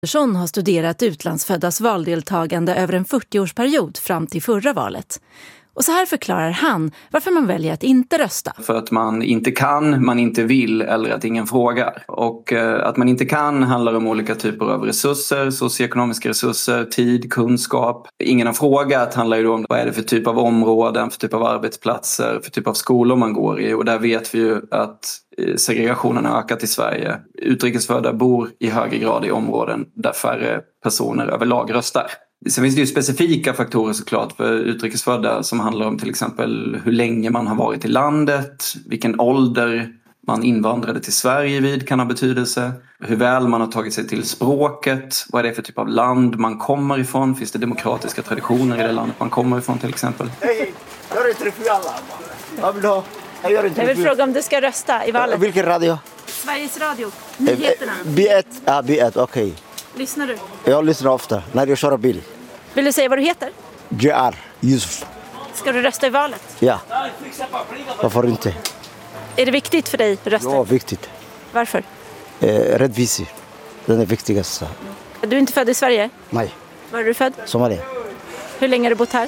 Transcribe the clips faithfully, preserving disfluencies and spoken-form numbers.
Andersson har studerat utlandsföddas valdeltagande över en fyrtioårsperiod fram till förra valet. Och så här förklarar han varför man väljer att inte rösta. För att man inte kan, man inte vill eller att ingen frågar. Och eh, att man inte kan handlar om olika typer av resurser, socioekonomiska resurser, tid, kunskap. Ingen har frågat handlar ju då om vad är det för typ av områden, för typ av arbetsplatser, för typ av skolor man går i. Och där vet vi ju att segregationen har ökat i Sverige. Utrikesfödda bor i högre grad i områden där färre personer överlag röstar. Sen finns det ju specifika faktorer såklart för utrikesfödda som handlar om till exempel hur länge man har varit i landet, vilken ålder man invandrade till Sverige vid kan ha betydelse, hur väl man har tagit sig till språket, vad är det för typ av land man kommer ifrån, finns det demokratiska traditioner i det landet man kommer ifrån till exempel. Hej, jag är inte för alla. Vad vill du ha? Jag, jag vill fråga om du ska rösta i valet. Vilken radio? Sveriges Radio, nyheterna. B ett, ja B ett, okej. Okay. Lyssnar du? Jag lyssnar ofta när jag kör bil. Vill du säga vad du heter? J R, Yusuf. Ska du rösta i valet? Ja. Varför inte? Är det viktigt för dig att rösta? Ja, viktigt. Varför? Eh, rättvisa. Den är viktigast. Du är inte född i Sverige? Nej. Var är du född? Somalia. Hur länge har du bott här?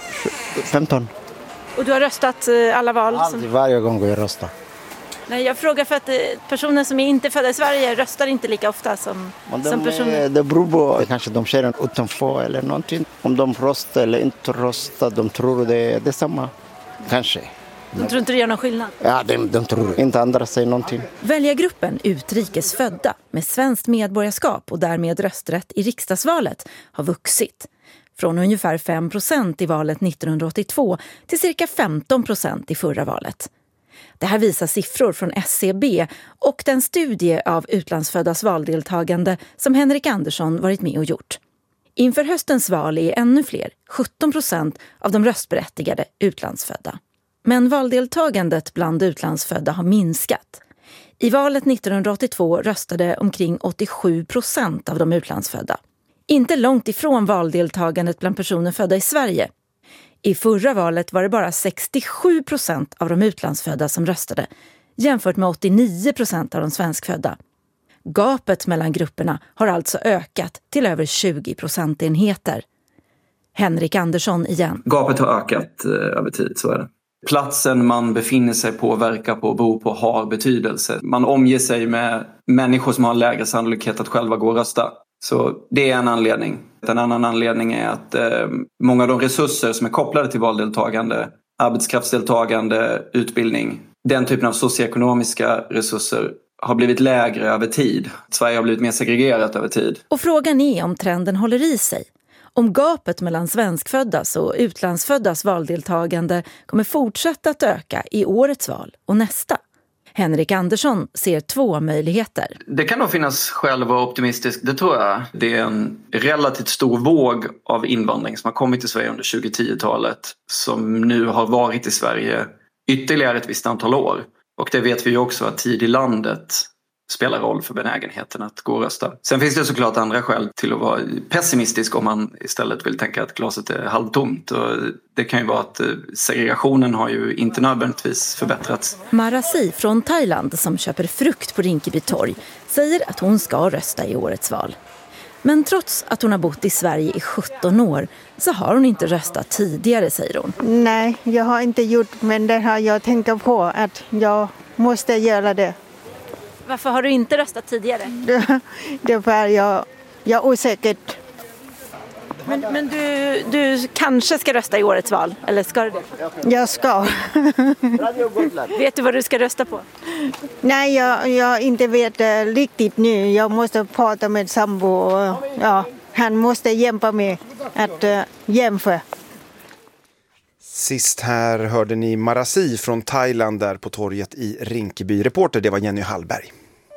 femton. Och du har röstat alla val? Alltid, som... varje gång jag röstar. Nej, jag frågar för att personer som är inte födda i Sverige röstar inte lika ofta som, de, som personer. Det beror på, kanske de känner utanför eller någonting. Om de röstar eller inte röstar, de tror det är detsamma. Kanske. De tror inte det gör någon skillnad? Ja, de, de tror inte andra säger någonting. Väljargruppen utrikesfödda med svenskt medborgarskap och därmed rösträtt i riksdagsvalet har vuxit. Från ungefär fem procent i valet nittonhundraåttiotvå till cirka femton procent i förra valet. Det här visar siffror från S C B och den studie av utlandsföddas valdeltagande som Henrik Andersson varit med och gjort. Inför höstens val är ännu fler, sjutton procent av de röstberättigade utlandsfödda. Men valdeltagandet bland utlandsfödda har minskat. I valet nittonhundraåttiotvå röstade omkring åttiosju procent av de utlandsfödda. Inte långt ifrån valdeltagandet bland personer födda i Sverige. I förra valet var det bara sextiosju procent av de utlandsfödda som röstade, jämfört med åttionio procent av de svenskfödda. Gapet mellan grupperna har alltså ökat till över tjugo procentenheter. Henrik Andersson igen. Gapet har ökat eh, över tid, så är det. Platsen man befinner sig på, verkar på, bor på har betydelse. Man omger sig med människor som har lägre sannolikhet att själva gå och rösta. Så det är en anledning. En annan anledning är att eh, många av de resurser som är kopplade till valdeltagande, arbetskraftsdeltagande, utbildning, den typen av socioekonomiska resurser har blivit lägre över tid. Sverige har blivit mer segregerat över tid. Och frågan är om trenden håller i sig. Om gapet mellan svenskföddas och utlandsföddas valdeltagande kommer fortsätta att öka i årets val och nästa. Henrik Andersson ser två möjligheter. Det kan nog finnas skäl att vara optimistisk, det tror jag. Det är en relativt stor våg av invandring som har kommit till Sverige under tjugo-tio-talet som nu har varit i Sverige ytterligare ett visst antal år. Och det vet vi ju också att tid i landet spelar roll för benägenheten att gå och rösta. Sen finns det såklart andra skäl till att vara pessimistisk om man istället vill tänka att glaset är halvtomt. Och det kan ju vara att segregationen har ju inte nödvändigtvis förbättrats. Marasi från Thailand som köper frukt på Rinkeby torg säger att hon ska rösta i årets val. Men trots att hon har bott i Sverige i sjutton år så har hon inte röstat tidigare, säger hon. Nej, jag har inte gjort, men det har jag tänkt på att jag måste göra det. Varför har du inte röstat tidigare? Det, det var jag, jag är osäker. Men, men du, du kanske ska rösta i årets val, eller ska du det? Jag ska. Vet du vad du ska rösta på? Nej, jag, jag inte vet uh, riktigt nu. Jag måste prata med sambo. Och, ja, han måste hjälpa mig att uh, jämföra. Sist här hörde ni Marasi från Thailand där på torget i Rinkeby. Reporter, det var Jenny Hallberg.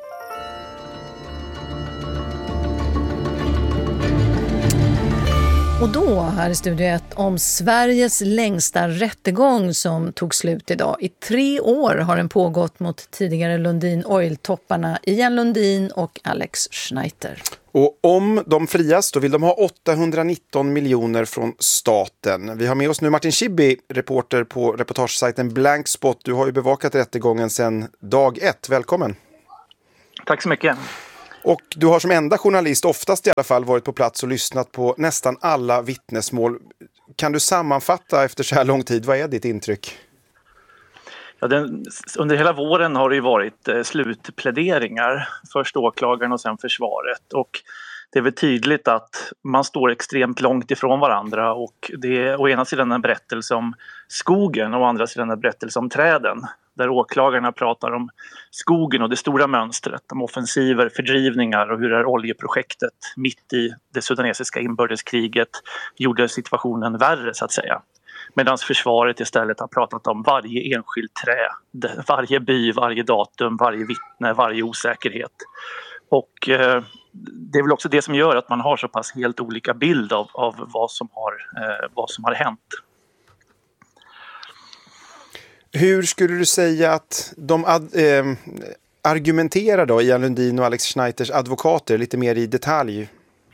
Och då här i Studio ett om Sveriges längsta rättegång som tog slut idag. I tre år har den pågått mot tidigare Lundin Oil-topparna Ian Lundin och Alex Schneider. Och om de frias då vill de ha åttahundranitton miljoner från staten. Vi har med oss nu Martin Schibbye, reporter på reportagesajten Blankspot. Du har ju bevakat rättegången sedan dag ett. Välkommen. Tack så mycket. Och du har som enda journalist oftast i alla fall varit på plats och lyssnat på nästan alla vittnesmål. Kan du sammanfatta efter så här lång tid, vad är ditt intryck? Ja, den, under hela våren har det ju varit eh, slutpläderingar, först åklagaren och sen försvaret, och det är väl tydligt att man står extremt långt ifrån varandra, och det är å ena sidan en berättelse om skogen och å andra sidan en berättelse om träden, där åklagarna pratar om skogen och det stora mönstret, om offensiver, fördrivningar och hur det här oljeprojektet mitt i det sudanesiska inbördeskriget gjorde situationen värre så att säga. Medan försvaret istället har pratat om varje enskild trä, varje by, varje datum, varje vittne, varje osäkerhet. Och eh, det är väl också det som gör att man har så pass helt olika bild av, av vad, som har, eh, vad som har hänt. Hur skulle du säga att de ad, eh, argumenterar då, Ian Lundin och Alex Schneiters advokater, lite mer i detalj?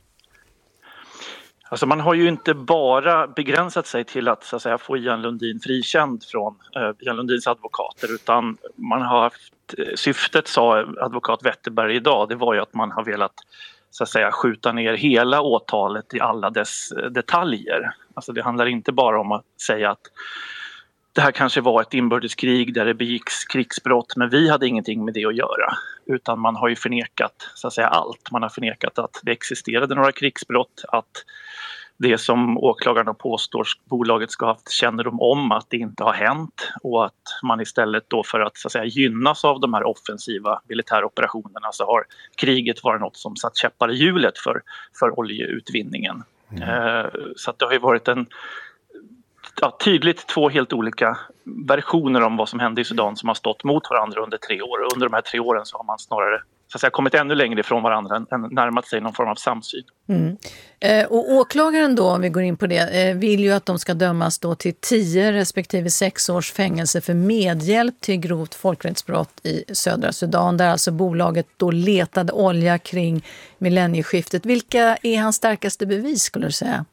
Alltså man har ju inte bara begränsat sig till att, så att säga, få Ian Lundin frikänd från eh, Ian Lundins advokater, utan man har haft, syftet, sa advokat Wetterberg idag, det var ju att man har velat, så att säga, skjuta ner hela åtalet i alla dess detaljer. Alltså det handlar inte bara om att säga att det här kanske var ett inbördeskrig där det begicks krigsbrott, men vi hade ingenting med det att göra. Utan man har ju förnekat, så att säga, allt. Man har förnekat att det existerade några krigsbrott, att det som åklagarna påstår bolaget ska ha haft kännedom om att det inte har hänt, och att man istället då för att, så att säga, gynnas av de här offensiva militäroperationerna så har kriget varit något som satt käppar i hjulet för, för oljeutvinningen. Mm. Eh, så att det har ju varit en Ja, tydligt två helt olika versioner om vad som hände i Sudan som har stått mot varandra under tre år. Och under de här tre åren så har man snarare, så att säga, kommit ännu längre ifrån varandra än, än närmat sig någon form av samsyn. Mm. Eh, och åklagaren då, om vi går in på det, eh, vill ju att de ska dömas då till tio respektive sex års fängelse för medhjälp till grovt folkrättsbrott i södra Sudan, där alltså bolaget då letade olja kring millennieskiftet. Vilka är hans starkaste bevis, skulle du säga?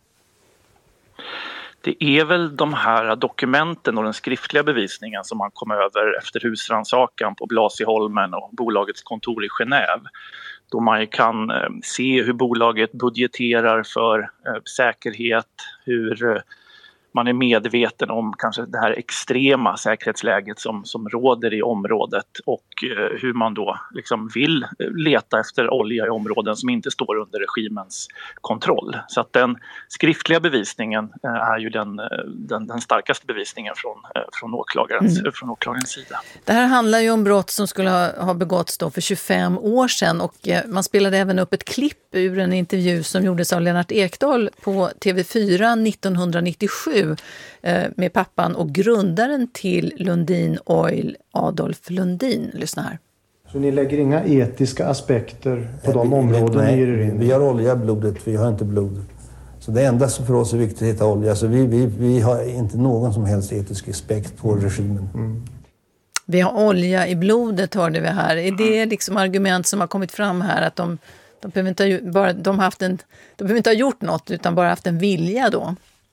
Det är väl de här dokumenten och den skriftliga bevisningen som man kom över efter husrannsakan på Blasieholmen och bolagets kontor i Genève. Då man kan se hur bolaget budgeterar för säkerhet, hur man är medveten om kanske det här extrema säkerhetsläget som, som råder i området, och eh, hur man då liksom vill leta efter olja i områden som inte står under regimens kontroll. Så att den skriftliga bevisningen eh, är ju den, den, den starkaste bevisningen från, eh, från, åklagarens, mm. från åklagarens sida. Det här handlar ju om brott som skulle ha, ha begåtts då för tjugofem år sedan, och eh, man spelade även upp ett klipp ur en intervju som gjordes av Lennart Ekdahl på T V fyra nittonhundranittiosju med pappan och grundaren till Lundin Oil, Adolf Lundin. Lyssna här. Så ni lägger inga etiska aspekter på de områden ni ger er in? Vi har olja i blodet, vi har inte blod. Så det enda som för oss är viktigt är att hitta olja. Så vi, vi, vi har inte någon som helst etisk aspekt på regimen. Mm. Vi har olja i blodet, hörde vi här. Är det liksom argument som har kommit fram här, att de, de, behöver, inte ha, bara, de, haft en, de behöver inte ha gjort något utan bara haft en vilja då?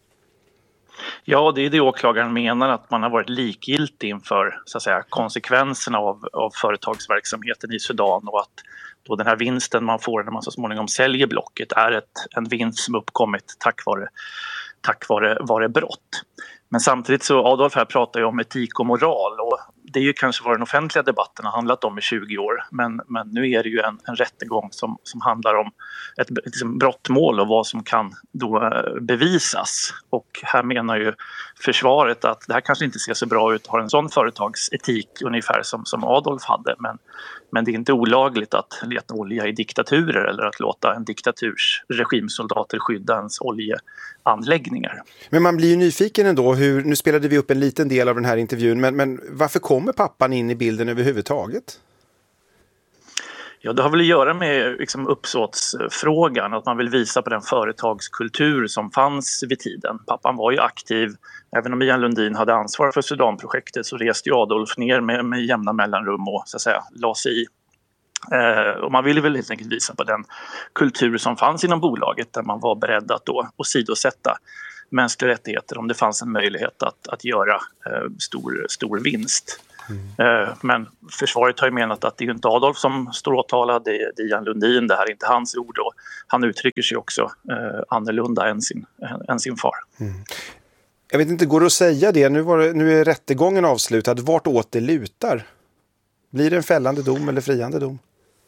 Ja, det är det åklagaren menar, att man har varit likgiltig inför, så att säga, konsekvenserna av, av företagsverksamheten i Sudan, och att då den här vinsten man får när man så småningom säljer blocket är ett, en vinst som uppkommit tack vare, tack vare, vare brott. Men samtidigt så, Adolf här pratar ju om etik och moral, och det är ju kanske vad den offentliga debatten har handlat om i tjugo år, men, men nu är det ju en, en rättegång som, som handlar om ett liksom, brottmål och vad som kan då bevisas. Och här menar ju försvaret att det här kanske inte ser så bra ut att ha en sån företagsetik ungefär som, som Adolf hade, men, men det är inte olagligt att leta olja i diktaturer eller att låta en diktaturs regimsoldater skydda ens oljeanläggningar. Men man blir ju nyfiken ändå, hur, nu spelade vi upp en liten del av den här intervjun, men, men varför kommer pappan in i bilden överhuvudtaget? Ja, det har väl att göra med liksom, uppsåtsfrågan, att man vill visa på den företagskultur som fanns vid tiden. Pappan var ju aktiv, även om Ian Lundin hade ansvar för Sudanprojektet så reste ju Adolf ner med, med jämna mellanrum och så att säga la sig i. Eh, och man ville väl helt enkelt visa på den kultur som fanns inom bolaget, där man var beredd att då åsidosätta mänskliga rättigheter om det fanns en möjlighet att, att göra eh, stor, stor vinst. Mm. Men försvaret har ju menat att det är inte Adolf som står åtalad, det är Ian Lundin, det här är inte hans ord, och han uttrycker sig också eh, annorlunda än sin, än sin far. Mm. Jag vet inte, går det att säga det? Nu, var det, nu är rättegången avslutad. Vart åt det lutar? Blir det en fällande dom eller friande dom?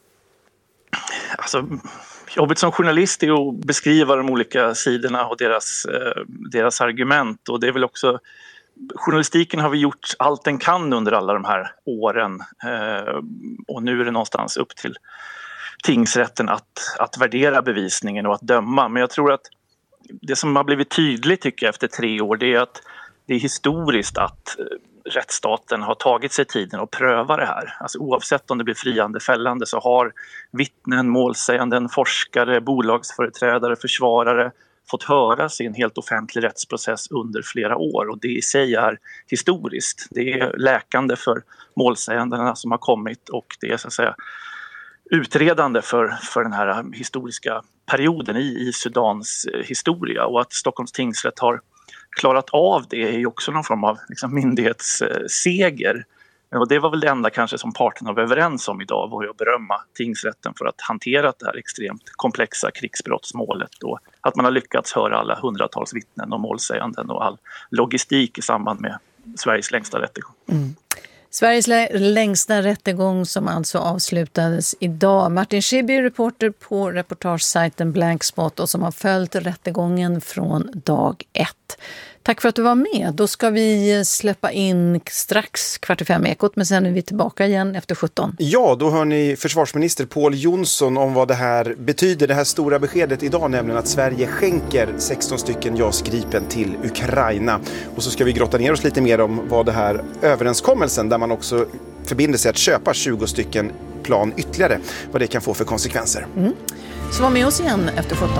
Alltså, jobbet som journalist är att beskriva de olika sidorna och deras, eh, deras argument, och det är väl också journalistiken har vi gjort allt den kan under alla de här åren, eh, och nu är det någonstans upp till tingsrätten att, att värdera bevisningen och att döma. Men jag tror att det som har blivit tydligt tycker jag efter tre år, det är att det är historiskt att rättsstaten har tagit sig tiden att pröva det här. Alltså oavsett om det blir friande fällande så har vittnen, målsäganden, forskare, bolagsföreträdare, försvarare fått höras i en helt offentlig rättsprocess under flera år, och det i sig är historiskt. Det är läkande för målsägandena som har kommit, och det är så att säga utredande för, för den här historiska perioden i, i Sudans historia, och att Stockholms tingsrätt har klarat av det är ju också någon form av liksom, myndighetsseger. Och det var väl det enda kanske som parterna var överens om idag, var att berömma tingsrätten för att hantera det här extremt komplexa krigsbrottsmålet, och att man har lyckats höra alla hundratals vittnen och målsäganden och all logistik i samband med Sveriges längsta rättegång. Mm. Sveriges längsta rättegång som alltså avslutades idag. Martin Schibbye, reporter på reportagesajten Blankspot och som har följt rättegången från dag ett. Tack för att du var med. Då ska vi släppa in strax kvart i fem ekot, men sen är vi tillbaka igen efter sjutton. Ja, då hör ni försvarsminister Pål Jonsson om vad det här betyder, det här stora beskedet idag, nämligen att Sverige skänker sexton stycken JAS Gripen till Ukraina. Och så ska vi grotta ner oss lite mer om vad det här överenskommelsen, där man också förbinder sig att köpa tjugo stycken plan ytterligare, vad det kan få för konsekvenser. Mm. Så var med oss igen efter sjutton.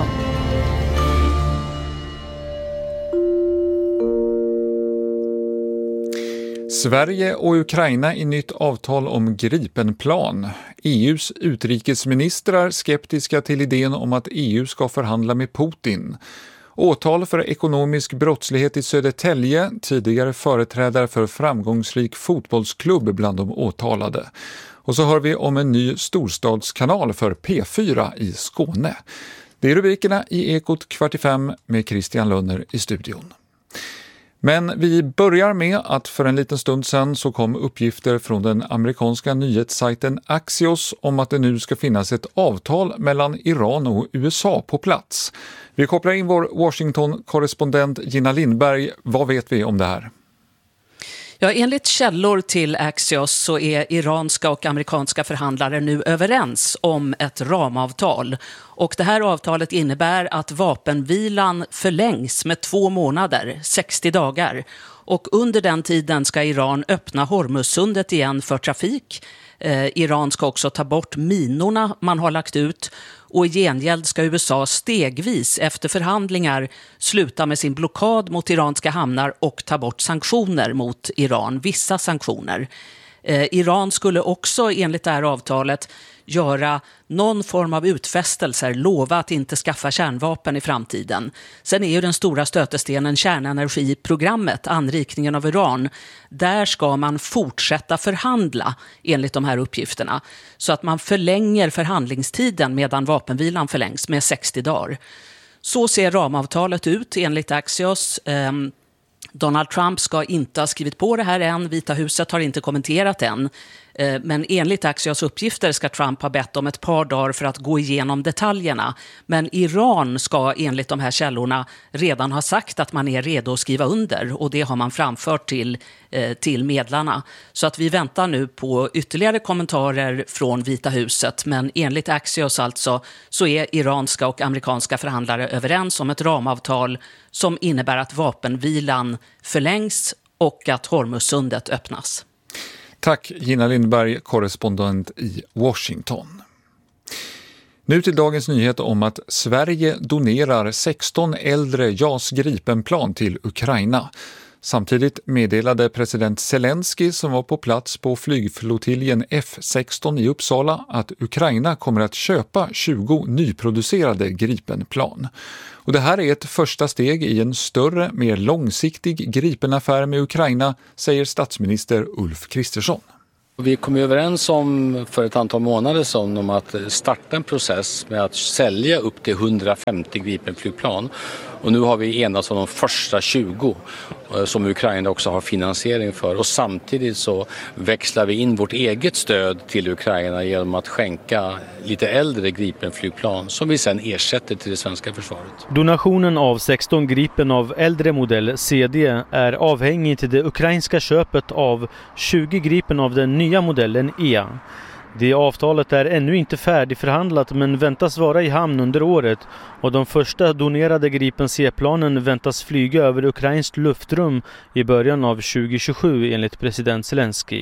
Sverige och Ukraina i nytt avtal om Gripenplan. E U:s utrikesministrar skeptiska till idén om att E U ska förhandla med Putin. Åtal för ekonomisk brottslighet i Södertälje, tidigare företrädare för framgångsrik fotbollsklubb bland de åtalade. Och så hör vi om en ny storstadskanal för P fyra i Skåne. Det är rubrikerna i Ekot kvart i fem med Christian Lönner i studion. Men vi börjar med att för en liten stund sedan så kom uppgifter från den amerikanska nyhetssajten Axios om att det nu ska finnas ett avtal mellan Iran och U S A på plats. Vi kopplar in vår Washington-korrespondent Gina Lindberg. Vad vet vi om det här? Ja, enligt källor till Axios så är iranska och amerikanska förhandlare nu överens om ett ramavtal. Och det här avtalet innebär att vapenvilan förlängs med två månader, sextio dagar. Och under den tiden ska Iran öppna Hormuzsundet igen för trafik. Eh, Iran ska också ta bort minorna man har lagt ut. Och i gengäld ska U S A stegvis efter förhandlingar sluta med sin blockad mot iranska hamnar och ta bort sanktioner mot Iran, vissa sanktioner. Eh, Iran skulle också enligt det här avtalet göra någon form av utfästelser, lova att inte skaffa kärnvapen i framtiden. Sen är ju den stora stötestenen kärnenergiprogrammet, anrikningen av uran. Där ska man fortsätta förhandla enligt de här uppgifterna. Så att man förlänger förhandlingstiden medan vapenvilan förlängs med sextio dagar. Så ser ramavtalet ut enligt Axios. Um, Donald Trump ska inte ha skrivit på det här än. Vita huset har inte kommenterat än. Men enligt Axios uppgifter ska Trump ha bett om ett par dagar för att gå igenom detaljerna. Men Iran ska enligt de här källorna redan ha sagt att man är redo att skriva under. Och det har man framfört till, till medlarna. Så att vi väntar nu på ytterligare kommentarer från Vita huset. Men enligt Axios alltså så är iranska och amerikanska förhandlare överens om ett ramavtal som innebär att vapenvilan förlängs och att Hormuzsundet öppnas. Tack Gina Lindberg, korrespondent i Washington. Nu till dagens nyhet om att Sverige donerar sexton äldre JAS Gripenplan till Ukraina. Samtidigt meddelade president Zelensky som var på plats på flygflottiljen F sexton i Uppsala att Ukraina kommer att köpa tjugo nyproducerade Gripenplan. Och det här är ett första steg i en större, mer långsiktig Gripenaffär med Ukraina, säger statsminister Ulf Kristersson. Vi kom överens om för ett antal månader sedan om att starta en process med att sälja upp till hundrafemtio Gripenflygplan. Och nu har vi enats om de första tjugo som Ukraina också har finansiering för. Och samtidigt så växlar vi in vårt eget stöd till Ukraina genom att skänka lite äldre Gripenflygplan som vi sedan ersätter till det svenska försvaret. Donationen av sexton Gripen av äldre modell C D är avhängig till det ukrainska köpet av tjugo Gripen av den nya modellen E. Det avtalet är ännu inte färdigförhandlat men väntas vara i hamn under året och de första donerade Gripen C-planen väntas flyga över ukrainskt luftrum i början av tjugo tjugosju enligt president Zelensky.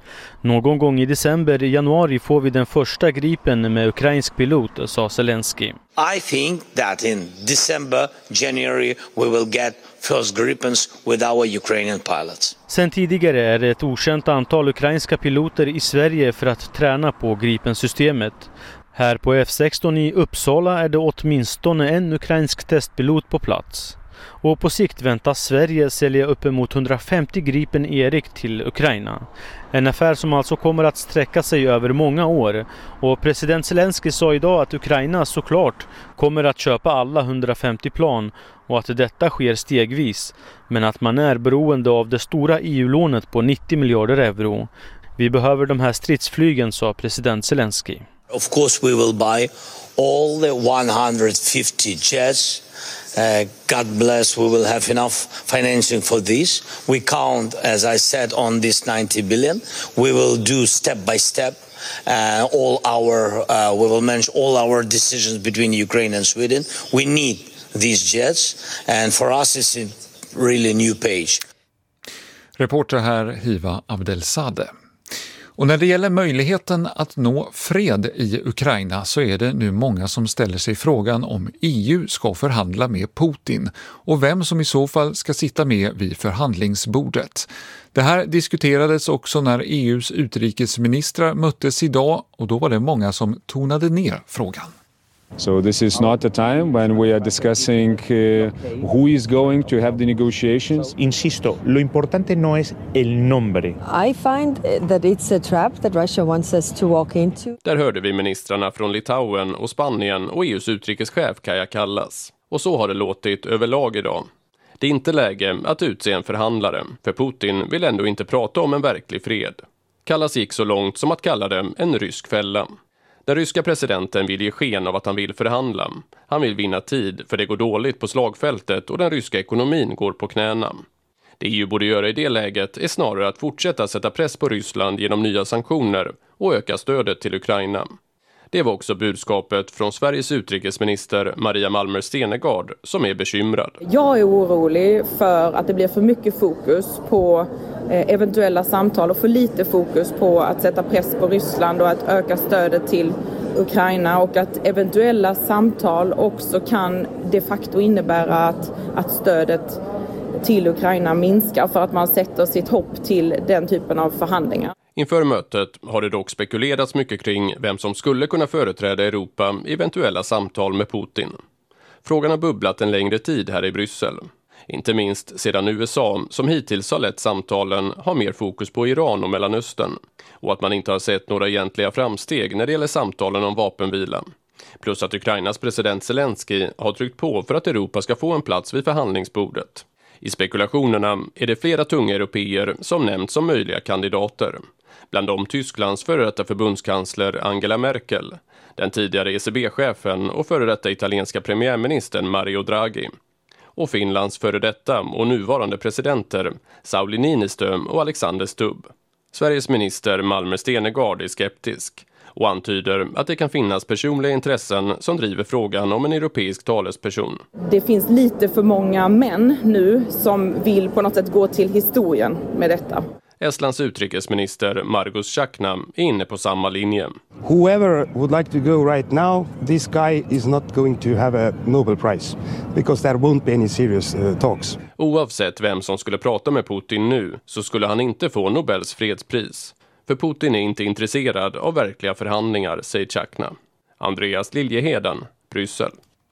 Någon gång i december i januari får vi den första Gripen med ukrainsk pilot, sa Zelensky. I think that in December, January we will get first Gripens with our Ukrainian pilots. Sen tidigare är det ett okänt antal ukrainska piloter i Sverige för att träna på Gripen-systemet. Här på F sexton i Uppsala är det åtminstone en ukrainsk testpilot på plats. Och på sikt väntas Sverige sälja uppemot hundrafemtio Gripen Erik till Ukraina. En affär som alltså kommer att sträcka sig över många år. Och president Zelensky sa idag att Ukraina såklart kommer att köpa alla hundrafemtio plan och att detta sker stegvis. Men att man är beroende av det stora E U-lånet på nittio miljarder euro. Vi behöver de här stridsflygen, sa president Zelensky. Of course we will buy all the one hundred fifty jets. Uh, God bless, we will have enough financing for this. We count, as I said, on this ninety billion. We will do step by step. Uh, all our, uh, we will manage all our decisions between Ukraine and Sweden. We need these jets, and for us it's a really new page. Reporter här Hiva Abdelsade. Och när det gäller möjligheten att nå fred i Ukraina så är det nu många som ställer sig frågan om E U ska förhandla med Putin och vem som i så fall ska sitta med vid förhandlingsbordet. Det här diskuterades också när E U:s utrikesministrar möttes idag och då var det många som tonade ner frågan. So this is not a time when we are discussing uh, who is going to have the negotiations. Insisto, lo importante no es el nombre. I find that it's a trap that Russia wants us to walk into. Där hörde vi ministrarna från Litauen och Spanien och E U:s utrikeschef Kaja Kallas. Och så har det låtit överlag idag. Det är inte läge att utse en förhandlare, för Putin vill ändå inte prata om en verklig fred. Kallas gick så långt som att kalla det en rysk fälla. Den ryska presidenten vill ge sken av att han vill förhandla. Han vill vinna tid för det går dåligt på slagfältet och den ryska ekonomin går på knäna. Det E U borde göra i det läget är snarare att fortsätta sätta press på Ryssland genom nya sanktioner och öka stödet till Ukraina. Det var också budskapet från Sveriges utrikesminister Maria Malmer Stenergard som är bekymrad. Jag är orolig för att det blir för mycket fokus på eventuella samtal och för lite fokus på att sätta press på Ryssland och att öka stödet till Ukraina och att eventuella samtal också kan de facto innebära att, att stödet till Ukraina minskar för att man sätter sitt hopp till den typen av förhandlingar. Inför mötet har det dock spekulerats mycket kring vem som skulle kunna företräda Europa i eventuella samtal med Putin. Frågan har bubblat en längre tid här i Bryssel. Inte minst sedan U S A, som hittills har lett samtalen, har mer fokus på Iran och Mellanöstern. Och att man inte har sett några egentliga framsteg när det gäller samtalen om vapenvila. Plus att Ukrainas president Zelensky har tryckt på för att Europa ska få en plats vid förhandlingsbordet. I spekulationerna är det flera tunga européer som nämnts som möjliga kandidater. Bland dem Tysklands före detta förbundskansler Angela Merkel, den tidigare E C B-chefen och före detta italienska premiärministern Mario Draghi. Och Finlands före detta och nuvarande presidenter Sauli Niinistö och Alexander Stubb. Sveriges minister Malmer Stenergard är skeptisk och antyder att det kan finnas personliga intressen som driver frågan om en europeisk talesperson. Det finns lite för många män nu som vill på något sätt gå till historien med detta. Estlands utrikesminister Margus Čakna är inne på samma linje. Whoever would like to go right now, this guy is not going to have a Nobel Prize because there won't be any serious uh, talks. Oavsett vem som skulle prata med Putin nu så skulle han inte få Nobels fredspris. För Putin är inte intresserad av verkliga förhandlingar, säger Čakna. Andreas Liljeheden, Bryssel.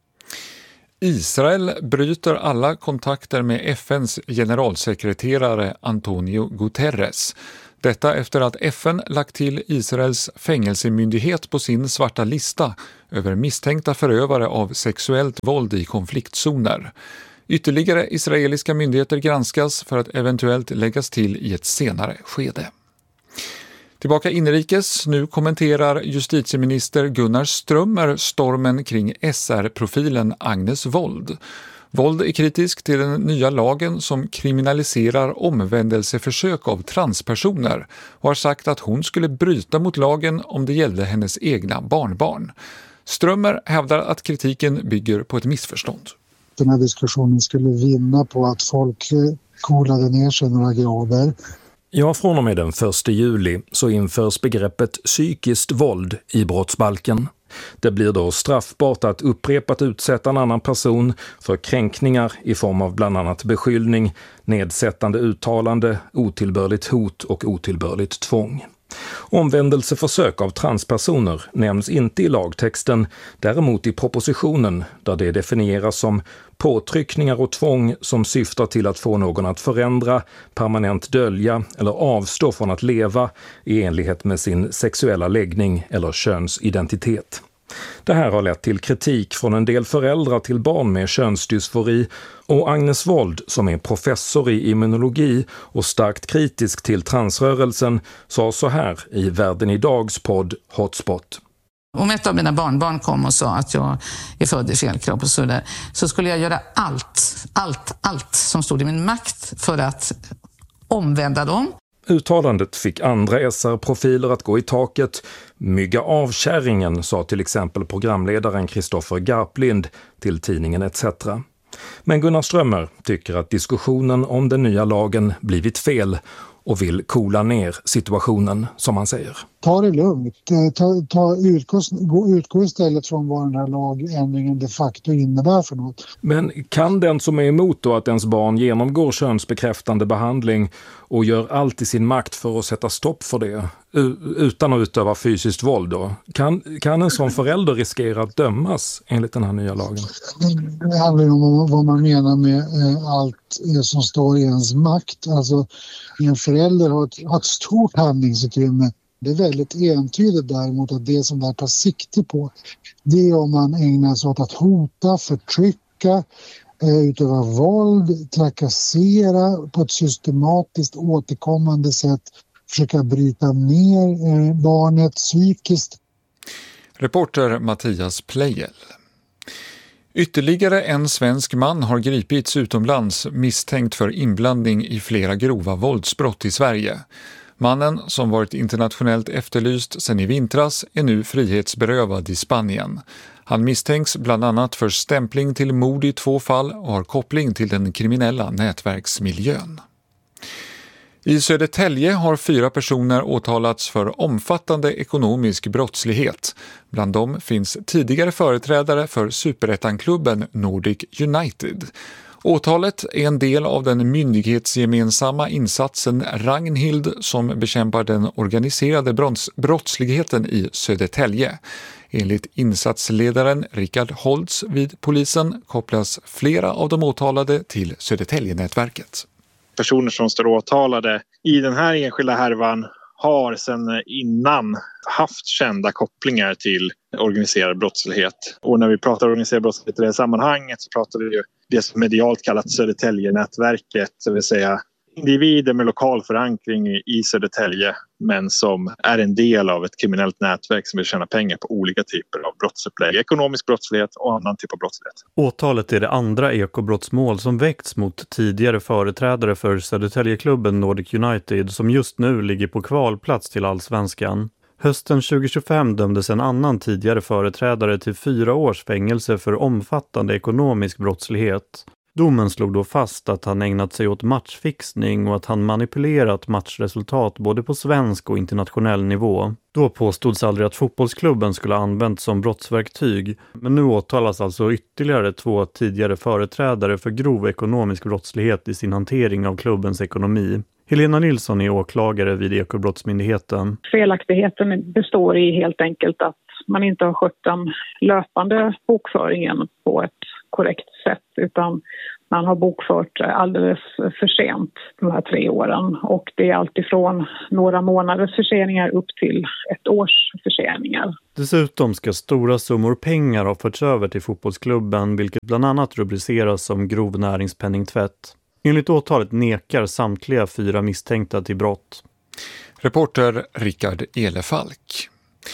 Israel bryter alla kontakter med F N:s generalsekreterare Antonio Guterres. Detta efter att F N lagt till Israels fängelsemyndighet på sin svarta lista över misstänkta förövare av sexuellt våld i konfliktzoner. Ytterligare israeliska myndigheter granskas för att eventuellt läggas till i ett senare skede. Tillbaka inrikes, nu kommenterar justitieminister Gunnar Strömmer stormen kring S R-profilen Agnes Wold. Wold är kritisk till den nya lagen som kriminaliserar omvändelseförsök av transpersoner och har sagt att hon skulle bryta mot lagen om det gällde hennes egna barnbarn. Strömmer hävdar att kritiken bygger på ett missförstånd. Den här diskussionen skulle vinna på att folk coolade ner sig några grader. Ja, från och med den första juli så införs begreppet psykiskt våld i brottsbalken. Det blir då straffbart att upprepat utsätta en annan person för kränkningar i form av bland annat beskyllning, nedsättande uttalande, otillbörligt hot och otillbörligt tvång. Omvändelseförsök av transpersoner nämns inte i lagtexten, däremot i propositionen där det definieras som påtryckningar och tvång som syftar till att få någon att förändra, permanent dölja eller avstå från att leva i enlighet med sin sexuella läggning eller könsidentitet. Det här har lett till kritik från en del föräldrar till barn med könsdysfori, och Agnes Wold, som är professor i immunologi och starkt kritisk till transrörelsen, sa så här i Världen idags podd Hotspot. Om ett av mina barnbarn kom och sa att jag är född i fel kropp och så där, så skulle jag göra allt, allt, allt som stod i min makt för att omvända dem. Uttalandet fick andra S R-profiler att gå i taket. Mygga av kärringen, sa till exempel programledaren Kristoffer Garplind till tidningen et cetera. Men Gunnar Strömmer tycker att diskussionen om den nya lagen blivit fel och vill coola ner situationen, som han säger. Ta det lugnt. Ta, ta, utgå, utgå istället från vad den här lagändringen de facto innebär för något. Men kan den som är emot då att ens barn genomgår könsbekräftande behandling och gör allt i sin makt för att sätta stopp för det, utan att utöva fysiskt våld då, kan, kan en sån förälder riskera att dömas enligt den här nya lagen? Det handlar om vad man menar med allt som står i ens makt. Alltså, en förälder har ett, har ett stort handlingsutrymme. Det är väldigt entydigt däremot att det som det tar sikte på, det är om man ägnar sig åt att hota, förtrycka, utöva våld, trakassera på ett systematiskt återkommande sätt, försöka bryta ner barnet psykiskt. Reporter Mattias Plejel. Ytterligare en svensk man har gripits utomlands misstänkt för inblandning i flera grova våldsbrott i Sverige. Mannen, som varit internationellt efterlyst sedan i vintras, är nu frihetsberövad i Spanien. Han misstänks bland annat för stämpling till mord i två fall och har koppling till den kriminella nätverksmiljön. I Södertälje har fyra personer åtalats för omfattande ekonomisk brottslighet. Bland dem finns tidigare företrädare för superettanklubben Nordic United. Åtalet är en del av den myndighetsgemensamma insatsen Ragnhild som bekämpar den organiserade brottsligheten i Södertälje. Enligt insatsledaren Richard Holtz vid polisen kopplas flera av de åtalade till Södertälje-nätverket. Personer som står åtalade i den här enskilda härvan har sedan innan haft kända kopplingar till organiserad brottslighet. Och när vi pratar organiserad brottslighet i det här sammanhanget så pratar vi ju det som medialt kallat Södertälje-nätverket, det vill säga individer med lokal förankring i Södertälje men som är en del av ett kriminellt nätverk som vill tjäna pengar på olika typer av brottsupplägg, ekonomisk brottslighet och annan typ av brottslighet. Åtalet är det andra ekobrottsmål som väckts mot tidigare företrädare för Södertäljeklubben Nordic United som just nu ligger på kvalplats till Allsvenskan. Hösten tjugo tjugofem dömdes en annan tidigare företrädare till fyra års fängelse för omfattande ekonomisk brottslighet. Domen slog då fast att han ägnat sig åt matchfixning och att han manipulerat matchresultat både på svensk och internationell nivå. Då påstods aldrig att fotbollsklubben skulle ha använts som brottsverktyg, men nu åtalas alltså ytterligare två tidigare företrädare för grov ekonomisk brottslighet i sin hantering av klubbens ekonomi. Helena Nilsson är åklagare vid Ekobrottsmyndigheten. Felaktigheten består i helt enkelt att man inte har skött den löpande bokföringen på ett korrekt sätt, utan man har bokfört alldeles för sent de här tre åren. Och det är alltifrån några månaders förseningar upp till ett års förseningar. Dessutom ska stora summor pengar ha förts över till fotbollsklubben, vilket bland annat rubriceras som grov näringspenningtvätt. Enligt åtalet nekar samtliga fyra misstänkta till brott. Reporter Rickard Elefalk.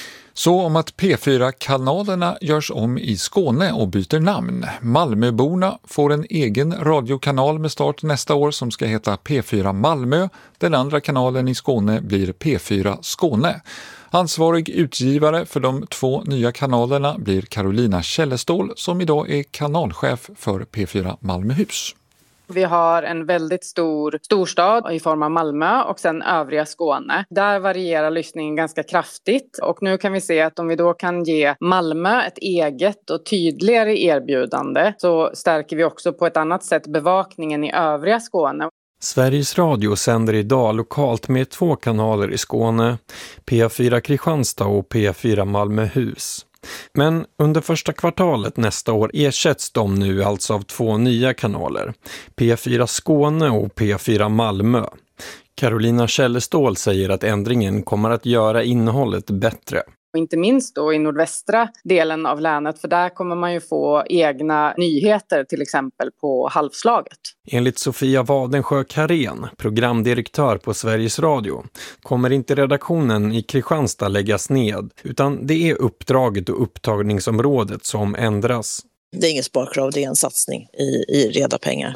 Så om att P fyra-kanalerna görs om i Skåne och byter namn. Malmöborna får en egen radiokanal med start nästa år som ska heta P fyra Malmö. Den andra kanalen i Skåne blir P fyra Skåne. Ansvarig utgivare för de två nya kanalerna blir Carolina Källestål som idag är kanalchef för P fyra Malmöhus. Vi har en väldigt stor storstad i form av Malmö och sen övriga Skåne. Där varierar lyssningen ganska kraftigt och nu kan vi se att om vi då kan ge Malmö ett eget och tydligare erbjudande så stärker vi också på ett annat sätt bevakningen i övriga Skåne. Sveriges Radio sänder idag lokalt med två kanaler i Skåne, P fyra Kristianstad och P fyra Malmöhus. Men under första kvartalet nästa år ersätts de nu alltså av två nya kanaler, P fyra Skåne och P fyra Malmö. Carolina Källestål säger att ändringen kommer att göra innehållet bättre. Och inte minst då i nordvästra delen av länet, för där kommer man ju få egna nyheter till exempel på halvslaget. Enligt Sofia Wadensjö-Karén, programdirektör på Sveriges Radio, kommer inte redaktionen i Kristianstad läggas ned, utan det är uppdraget och upptagningsområdet som ändras. Det är ingen sparkrav, det är en satsning i, i reda pengar.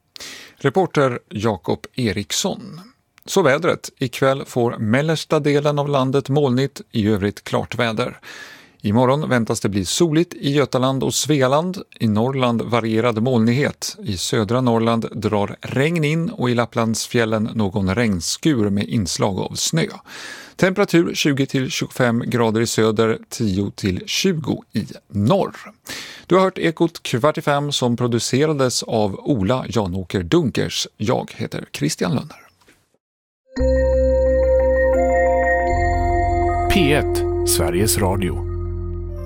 Reporter Jakob Eriksson. Så vädret. Ikväll får mellersta delen av landet molnigt, i övrigt klart väder. Imorgon väntas det bli soligt i Götaland och Svealand. I Norrland varierad molnighet. I södra Norrland drar regn in och i Lapplandsfjällen någon regnskur med inslag av snö. Temperatur tjugo till tjugofem grader i söder, tio till tjugo i norr. Du har hört Ekot kvart i fem som producerades av Ola Janåker Dunkers. Jag heter Christian Lönner. P ett, Sveriges Radio.